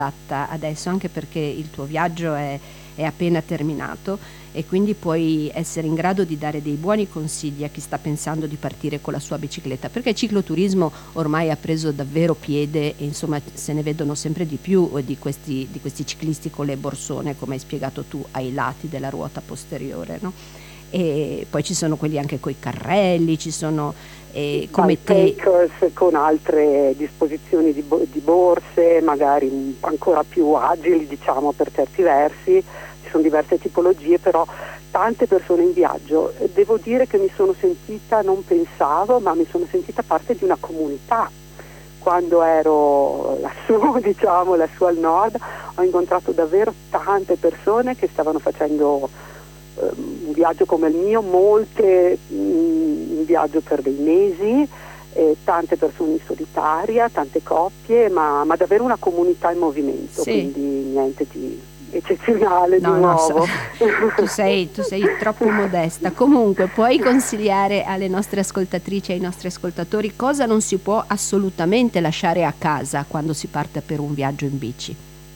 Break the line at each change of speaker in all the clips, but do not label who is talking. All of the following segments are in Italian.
adatta adesso, anche perché il tuo viaggio è appena terminato e quindi puoi essere in grado di dare dei buoni consigli a chi sta pensando di partire con la sua bicicletta, perché il cicloturismo ormai ha preso davvero piede e insomma se ne vedono sempre di più di questi ciclisti con le borsone, come hai spiegato tu, ai lati della ruota posteriore, no? E poi ci sono quelli anche coi carrelli, ci sono come te.
Bikepacers con altre disposizioni di borse, magari ancora più agili, diciamo, per certi versi. Ci sono diverse tipologie, però tante persone in viaggio. Devo dire che mi sono sentita, non pensavo, ma mi sono sentita parte di una comunità. Quando ero lassù, diciamo, lassù al nord, ho incontrato davvero tante persone che stavano facendo un viaggio come il mio, molte in viaggio per dei mesi, tante persone in solitaria, tante coppie, ma davvero una comunità in movimento,
Sì.
quindi niente di eccezionale,
No,
di
no,
nuovo.
tu sei troppo modesta. Comunque, puoi consigliare alle nostre ascoltatrici e ai nostri ascoltatori cosa non si può assolutamente lasciare a casa quando si parte per un viaggio in bici?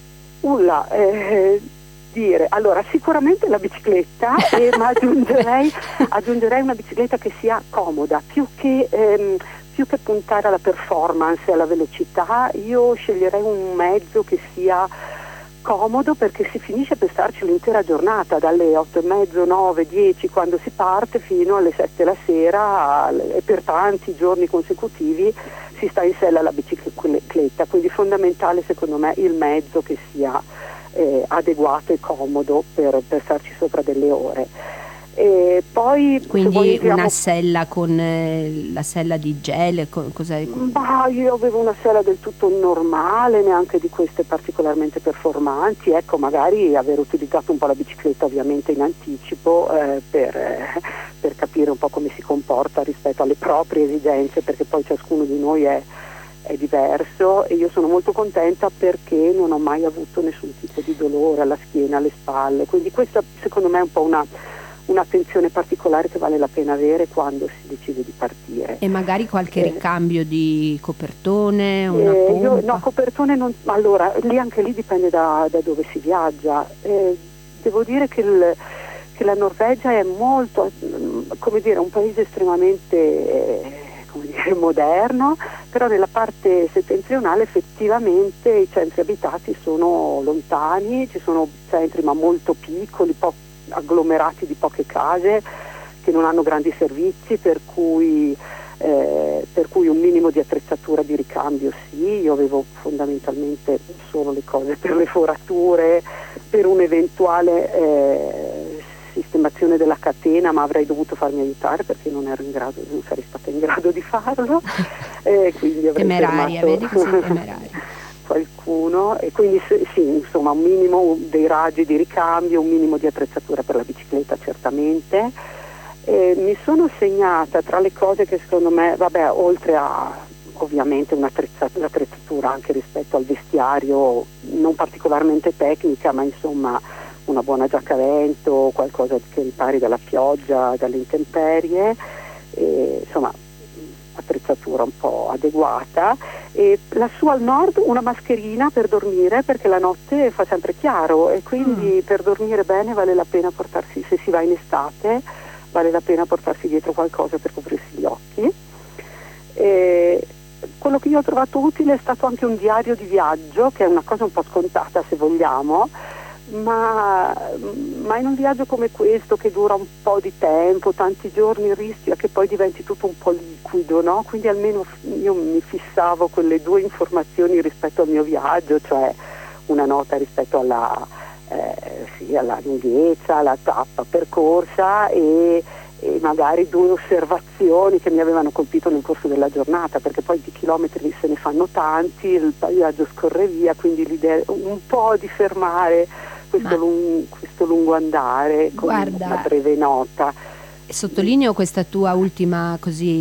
Allora, sicuramente la bicicletta, ma aggiungerei una bicicletta che sia comoda, più che puntare alla performance e alla velocità. Io sceglierei un mezzo che sia comodo, perché si finisce per starci l'intera giornata, dalle 8:30, 9, 10 quando si parte fino alle 7 la sera, e per tanti giorni consecutivi si sta in sella alla bicicletta, quindi fondamentale secondo me il mezzo che sia adeguato e comodo per starci sopra delle ore. E poi
quindi una sella con la sella di gel, cos'è?
Io avevo una sella del tutto normale, neanche di queste particolarmente performanti, ecco, magari aver utilizzato un po' la bicicletta ovviamente in anticipo per capire un po' come si comporta rispetto alle proprie esigenze, perché poi ciascuno di noi è diverso, e io sono molto contenta perché non ho mai avuto nessun tipo di dolore alla schiena, alle spalle, quindi questa secondo me è un po' un'attenzione particolare che vale la pena avere quando si decide di partire.
E magari qualche ricambio di copertone, una pompa?
No, copertone non, allora anche lì dipende da dove si viaggia. Devo dire che la Norvegia è molto, come dire, un paese estremamente moderno, però nella parte settentrionale effettivamente i centri abitati sono lontani, ci sono centri ma molto piccoli, agglomerati di poche case che non hanno grandi servizi, per cui un minimo di attrezzatura di ricambio sì. Io avevo fondamentalmente solo le cose per le forature, per un'eventuale sistemazione della catena, ma avrei dovuto farmi aiutare perché non sarei stata in grado di farlo, quindi avrei
temeraria, vedi che sei temeraria.
Qualcuno, e quindi sì, insomma un minimo dei raggi di ricambio, un minimo di attrezzatura per la bicicletta certamente. Mi sono segnata tra le cose che secondo me, oltre a ovviamente un'attrezzatura anche rispetto al vestiario non particolarmente tecnica, ma insomma una buona giacca a vento, qualcosa che ripari dalla pioggia, dalle intemperie, insomma attrezzatura un po' adeguata, e lassù al nord una mascherina per dormire, perché la notte fa sempre chiaro e quindi per dormire bene vale la pena portarsi, se si va in estate, vale la pena portarsi dietro qualcosa per coprirsi gli occhi. Quello che io ho trovato utile è stato anche un diario di viaggio, che è una cosa un po' scontata se vogliamo, ma in un viaggio come questo che dura un po' di tempo, tanti giorni, rischia che poi diventi tutto un po' liquido, no? Quindi almeno io mi fissavo quelle 2 informazioni rispetto al mio viaggio, cioè una nota rispetto alla lunghezza, alla tappa percorsa, e magari 2 osservazioni che mi avevano colpito nel corso della giornata, perché poi di chilometri se ne fanno tanti, il viaggio scorre via, quindi l'idea un po' di fermare questo lungo andare con una breve nota.
Sottolineo questa tua ultima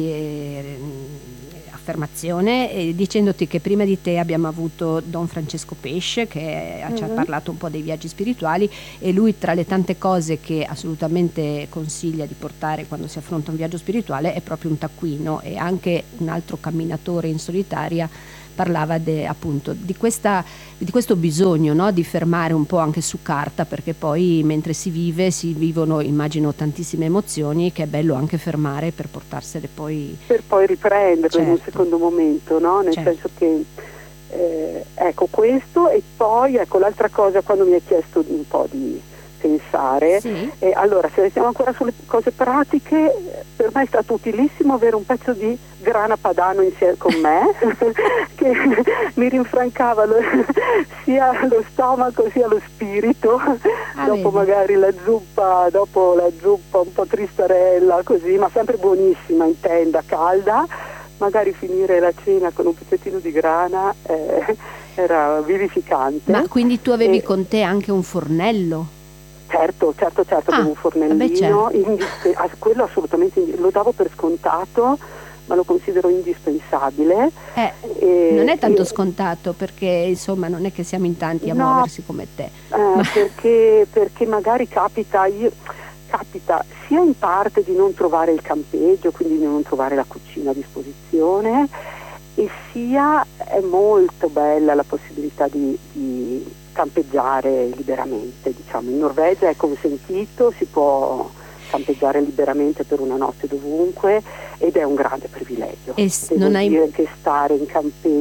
affermazione, dicendoti che prima di te abbiamo avuto Don Francesco Pesce che ci ha parlato un po' dei viaggi spirituali, e lui tra le tante cose che assolutamente consiglia di portare quando si affronta un viaggio spirituale è proprio un taccuino, e anche un altro camminatore in solitaria parlava appunto di questo bisogno, no? Di fermare un po' anche su carta, perché poi mentre si vivono, immagino, tantissime emozioni, che è bello anche fermare per portarsele poi...
Per poi riprenderle,
certo,
in un secondo momento, no? Nel
certo,
senso che, ecco questo, e poi ecco l'altra cosa, quando mi hai chiesto un po' di pensare,
sì.
Allora se restiamo ancora sulle cose pratiche, per me è stato utilissimo avere un pezzo di grana padano insieme con me che mi rinfrancava sia lo stomaco sia lo spirito, dopo
vedi,
magari la zuppa un po' tristarella così, ma sempre buonissima in tenda, calda, magari finire la cena con un pezzettino di grana era vivificante.
Ma quindi tu avevi con te anche un fornello?
Certo, avevo un fornellino,
certo.
quello assolutamente lo davo per scontato, ma lo considero indispensabile.
Non è tanto scontato, perché insomma non è che siamo in tanti a muoversi come te.
Perché magari capita sia in parte di non trovare il campeggio, quindi di non trovare la cucina a disposizione, e sia è molto bella la possibilità di campeggiare liberamente, diciamo. In Norvegia è consentito, si può campeggiare liberamente per una notte dovunque, ed è un grande privilegio. Dire che stare in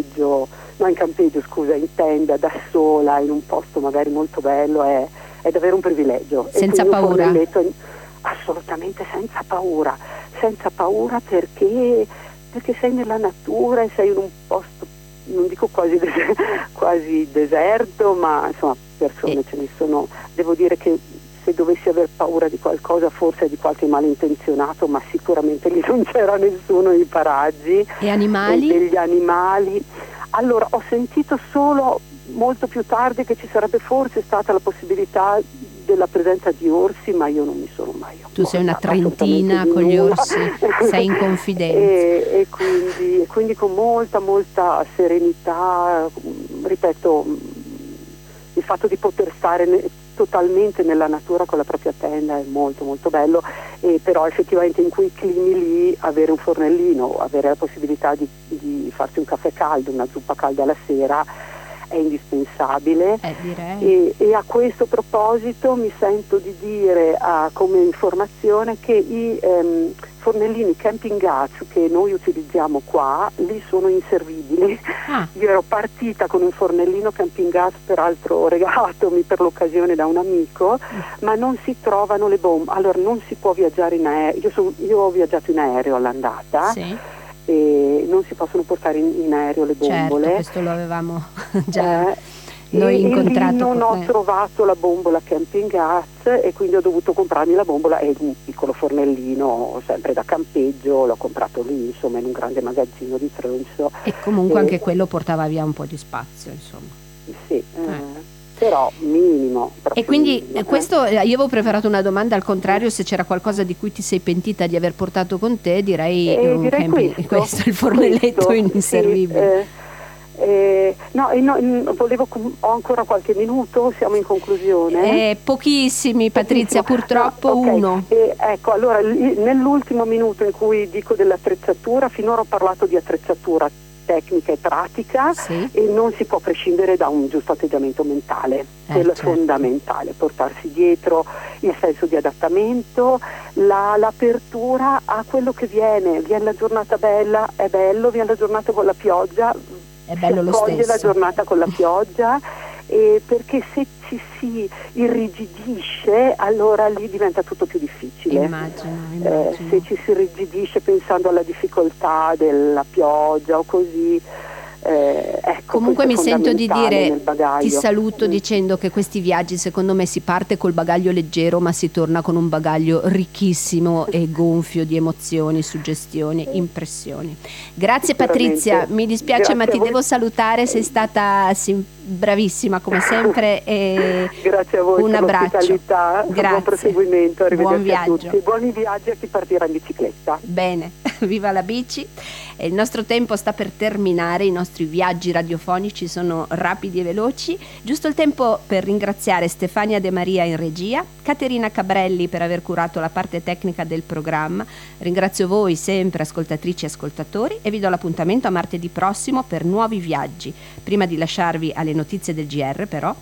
tenda da sola in un posto magari molto bello è davvero un privilegio.
Senza paura?
Assolutamente senza paura perché sei nella natura e sei in un posto, non dico quasi deserto, ma insomma persone ce ne sono. Devo dire che se dovessi aver paura di qualcosa, forse di qualche malintenzionato, ma sicuramente lì non c'era nessuno nei paraggi.
E animali?
Degli animali. Allora, ho sentito solo molto più tardi che ci sarebbe forse stata la possibilità della presenza di orsi, ma io non mi sono mai occupata.
Tu sei una trentina con gli orsi, sei in confidenza.
e quindi con molta serenità, ripeto, il fatto di poter stare totalmente nella natura con la propria tenda è molto molto bello, però effettivamente in quei climi lì avere un fornellino, avere la possibilità di farsi un caffè caldo, una zuppa calda la sera è indispensabile.
Direi.
E a questo proposito mi sento di dire come informazione che i fornellini camping gas che noi utilizziamo qua lì sono inservibili. Io ero partita con un fornellino camping gas, peraltro regalatomi per l'occasione da un amico, ma non si trovano le bombe. Allora non si può viaggiare in aereo. Io ho viaggiato in aereo all'andata.
Sì.
E non si possono portare in aereo le bombole.
Certo, questo lo avevamo già noi incontrato.
E lì non ho trovato la bombola camping gas, e quindi ho dovuto comprarmi la bombola e un piccolo fornellino sempre da campeggio, l'ho comprato lì, insomma, in un grande magazzino di Tromsø.
E comunque anche quello portava via un po' di spazio, insomma.
Sì, però minimo.
E quindi questo, io avevo preparato una domanda al contrario, se c'era qualcosa di cui ti sei pentita di aver portato con te, direi questo, il fornelletto inservibile.
Ho ancora qualche minuto, siamo in conclusione.
Pochissimi, Patrizia, purtroppo uno.
Ecco, allora nell'ultimo minuto in cui dico dell'attrezzatura, finora ho parlato di attrezzatura tecnica e pratica,
sì,
e non si può prescindere da un giusto atteggiamento mentale, quello è fondamentale, portarsi dietro il senso di adattamento, l'apertura a quello che viene la giornata bella, è bello, viene la giornata con la pioggia,
è bello lo
stesso,
la
giornata con la pioggia, perché se ci si irrigidisce allora lì diventa tutto più difficile.
Immagino.
Se ci si irrigidisce pensando alla difficoltà della pioggia o così,
comunque mi sento di dire, ti saluto dicendo che questi viaggi secondo me si parte col bagaglio leggero, ma si torna con un bagaglio ricchissimo e gonfio di emozioni, suggestioni, impressioni. Grazie Patrizia, mi dispiace ma ti devo salutare, sei stata bravissima come sempre, e
grazie a voi
un
per
abbraccio.
Grazie. Buon proseguimento, arrivederci
buon viaggio
a tutti, buoni viaggi a chi partirà in bicicletta.
Bene, viva la bici. Il nostro tempo sta per terminare, i nostri viaggi radiofonici sono rapidi e veloci, giusto il tempo per ringraziare Stefania De Maria in regia, Caterina Cabrelli per aver curato la parte tecnica del programma. Ringrazio voi sempre ascoltatrici e ascoltatori e vi do l'appuntamento a martedì prossimo per nuovi viaggi. Prima di lasciarvi alle notizie del GR però